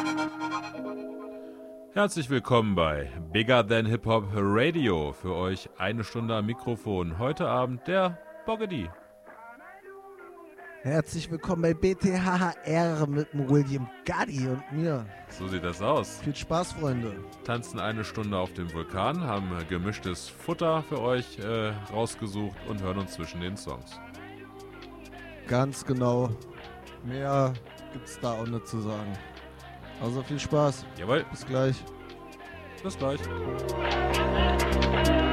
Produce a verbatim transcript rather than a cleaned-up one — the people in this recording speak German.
Herzlich willkommen bei Bigger Than Hip Hop Radio. Für euch eine Stunde am Mikrofon. Heute Abend der Boggedy. Herzlich willkommen bei B T H H R mit dem William Gotti und mir. So sieht das aus. Viel Spaß, Freunde. Tanzen eine Stunde auf dem Vulkan, haben gemischtes Futter für euch äh, rausgesucht und hören uns zwischen den Songs. Ganz genau. Mehr gibt's da auch nicht zu sagen. Also viel Spaß. Jawohl. Bis gleich. Bis gleich.